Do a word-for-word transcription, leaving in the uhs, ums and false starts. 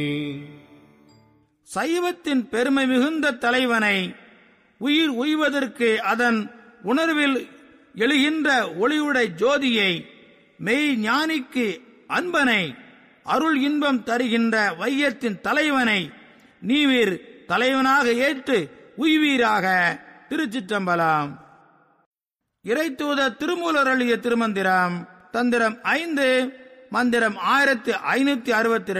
சைவத்தின் பெருமை மிகுந்த தலைவனை, உயிர் உய்வதற்கு அதன் உணர்வில் எழுகின்ற ஒளியுடை ஜோதியை, மெய் ஞானிக்கு அன்பனை, அருள் இன்பம் தருகின்ற வையத்தின் தலைவனை நீவீர் தலைவனாக ஏற்று உய்வீராக. திருச்சிற்றம்பலம். இறைத்தூத திருமூலர் அருளிய திருமந்திரம். தந்திரம் ஐந்து, மந்திரம் ஆயிரத்தி ஐநூத்தி அறுபத்தி